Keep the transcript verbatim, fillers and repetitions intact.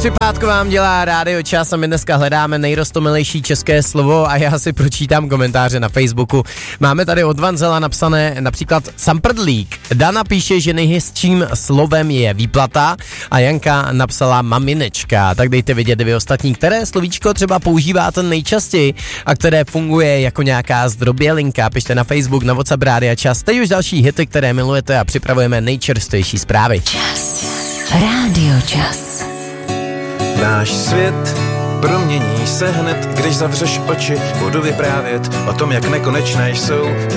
Tři pátku vám dělá Rádio Čas a my dneska hledáme nejrostomilejší české slovo a já si pročítám komentáře na Facebooku. Máme tady od Vanzela napsané například samprdlík. Dana píše, že nejhezčím slovem je výplata a Janka napsala maminečka. Tak dejte vědět vy ostatní, které slovíčko třeba používáte nejčastěji a které funguje jako nějaká zdrobělinka. Pište na Facebook, na WhatsApp Rádia Čas. Teď už další hity, které milujete a připravujeme nejčerstvější zprávy. Čas. Rádio Čas. Náš svět promění se hned, když zavřeš oči. Budu vyprávět o tom, jak nekonečné jsou